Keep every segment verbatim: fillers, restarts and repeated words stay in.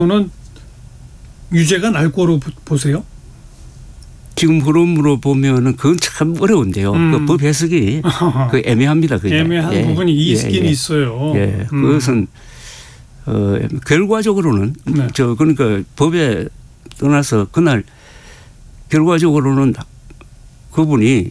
는 유죄가 날 거로 보세요? 지금 흐름으로 보면은 그건 참 어려운데요. 음. 그 법 해석이 그 애매합니다. 그게. 애매한 예. 부분이 있긴 예. 예. 있어요. 예. 음. 그것은 어, 결과적으로는 네. 저 그러니까 법에 떠나서 그날 결과적으로는 그분이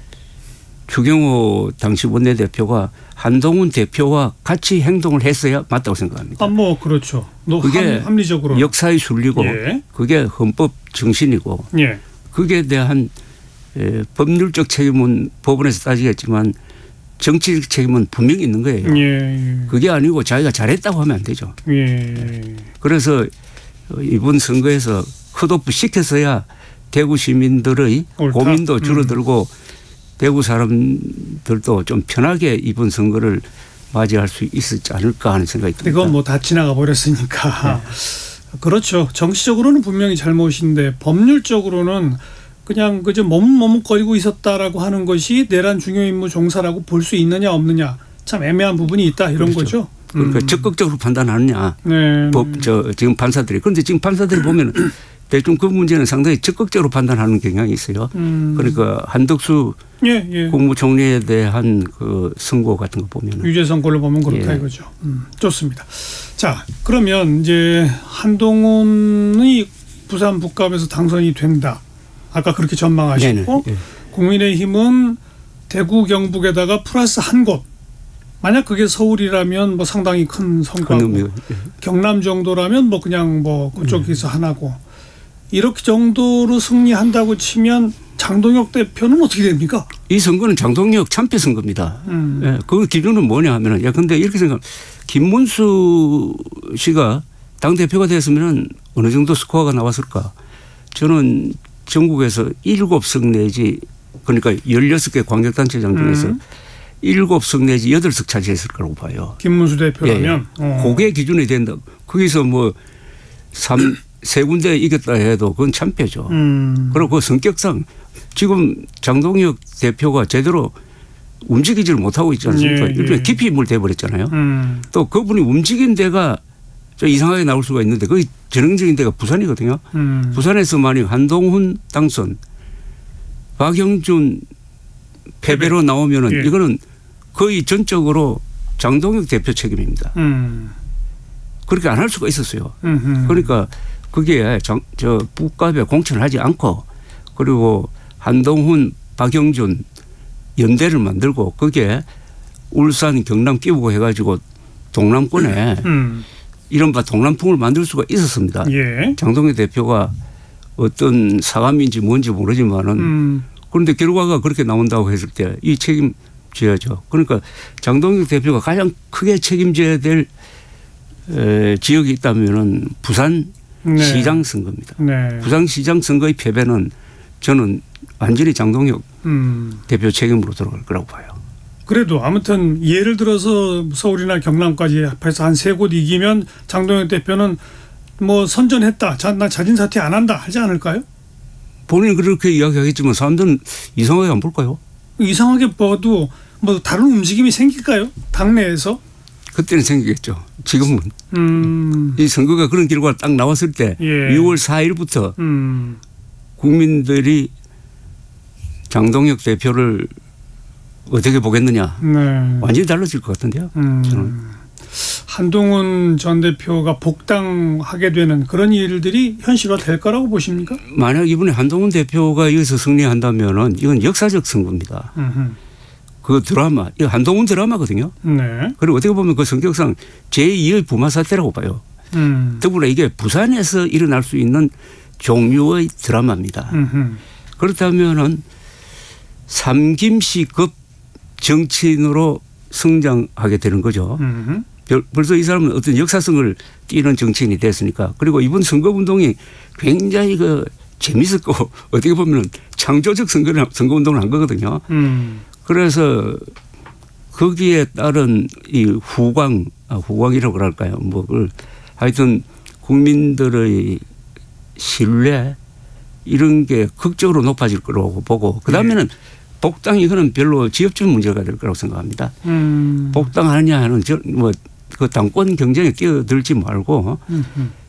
추경호 당시 원내대표가 한동훈 대표와 같이 행동을 했어야 맞다고 생각합니다. 아, 뭐 그렇죠. 그게 합리적으로 역사의 순리고 예. 그게 헌법 정신이고 예. 거기에 대한 에, 법률적 책임은 법원에서 따지겠지만 정치적 책임은 분명히 있는 거예요. 예. 그게 아니고 자기가 잘했다고 하면 안 되죠. 예. 그래서 이번 선거에서 컷오프 시켜서야 대구 시민들의 옳다. 고민도 음. 줄어들고 대구 사람들도 좀 편하게 이번 선거를 맞이할 수 있었지 않을까 하는 생각이 듭니다. 그건 뭐 다 지나가 버렸으니까. 네. 그렇죠. 정치적으로는 분명히 잘못인데 법률적으로는 그냥 그저 머뭇머뭇거리고 있었다라고 하는 것이 내란 중요임무 종사라고 볼 수 있느냐 없느냐 참 애매한 부분이 있다 이런 그렇죠. 거죠. 그러니까 음. 적극적으로 판단하느냐. 네. 법, 저 지금 판사들이. 그런데 지금 판사들이 보면 대충 그 문제는 상당히 적극적으로 판단하는 경향이 있어요. 음. 그러니까 한덕수 예, 예. 국무총리에 대한 그 선고 같은 거 보면 유죄 선고를 보면 그렇다 예. 이거죠. 음, 좋습니다. 자, 그러면 이제 한동훈이 부산 북갑에서 당선이 된다. 아까 그렇게 전망하시고 네네. 예. 국민의힘은 대구 경북에다가 플러스 한 곳. 만약 그게 서울이라면 뭐 상당히 큰 성과고 예. 경남 정도라면 뭐 그냥 뭐 그쪽에서 음. 하나고 이렇게 정도로 승리한다고 치면 장동혁 대표는 어떻게 됩니까? 이 선거는 장동혁 참패 선거입니다. 음. 예, 그 기준은 뭐냐 하면은, 야, 근데 이렇게 생각, 김문수 씨가 당대표가 됐으면은 어느 정도 스코어가 나왔을까? 저는 전국에서 일곱 석 내지, 그러니까 열여섯 개 광역단체장 중에서 음. 일곱 석 내지 여덟 석 차지했을 거라고 봐요. 김문수 대표라면. 예, 예. 그게 기준이 된다. 거기서 뭐 삼, 세 군데 이겼다 해도 그건 참패죠. 음. 그리고 그 성격상 지금 장동혁 대표가 제대로 움직이지를 못하고 있지 않습니까? 예, 일종의 예. 깊이 물 돼버렸잖아요. 음. 또 그분이 움직인 데가 좀 이상하게 나올 수가 있는데 거기 전형적인 데가 부산이거든요. 음. 부산에서 만약 한동훈 당선, 박영준 패배로 나오면은 예. 이거는 거의 전적으로 장동혁 대표 책임입니다. 음. 그렇게 안 할 수가 있었어요. 음흠. 그러니까 그게 장, 저 북갑에 공천을 하지 않고 그리고 한동훈, 박영준 연대를 만들고 그게 울산, 경남 끼우고 해가지고 동남권에 음. 이른바 동남풍을 만들 수가 있었습니다. 예. 장동혁 대표가 어떤 사감인지 뭔지 모르지만은 음. 그런데 결과가 그렇게 나온다고 했을 때 이 책임져야죠. 그러니까 장동혁 대표가 가장 크게 책임져야 될 에, 지역이 있다면은 부산 네. 시장 선거입니다. 네. 부산 시장 선거의 패배는 저는 완전히 장동혁 음. 대표 책임으로 들어갈 거라고 봐요. 그래도 아무튼 예를 들어서 서울이나 경남까지 합해서 한 세 곳 이기면 장동혁 대표는 뭐 선전했다. 자, 나 자진 사퇴 안 한다 하지 않을까요? 본인이 그렇게 이야기하겠지만 사람들은 이상하게 안 볼까요? 이상하게 봐도 뭐 다른 움직임이 생길까요? 당내에서? 그때는 생기겠죠. 지금은. 음. 이 선거가 그런 결과가 딱 나왔을 때 예. 유월 사일부터 음. 국민들이 장동혁 대표를 어떻게 보겠느냐. 네. 완전히 달라질 것 같은데요. 음. 저는. 한동훈 전 대표가 복당하게 되는 그런 일들이 현실화 될 거라고 보십니까? 만약 이번에 한동훈 대표가 여기서 승리한다면은 이건 역사적 선거입니다. 음흠. 그 드라마, 이거 한동훈 드라마거든요. 네. 그리고 어떻게 보면 그 성격상 제이의 부마 사태라고 봐요. 음. 더구나 이게 부산에서 일어날 수 있는 종류의 드라마입니다. 음흠. 그렇다면은 삼김씨급 정치인으로 성장하게 되는 거죠. 음흠. 벌써 이 사람은 어떤 역사성을 띠는 정치인이 됐으니까. 그리고 이번 선거운동이 굉장히 그 재밌었고 어떻게 보면 창조적 선거를, 선거운동을 한 거거든요. 음. 그래서 거기에 따른 이 후광, 아, 후광이라고 그럴까요? 뭐, 그걸 하여튼 국민들의 신뢰 이런 게 극적으로 높아질 거라고 보고 그 다음에는 네. 복당 이거는 별로 지엽적 문제가 될 거라고 생각합니다. 음. 복당하느냐 하는 저 뭐 그 당권 경쟁에 끼어들지 말고 음. 음.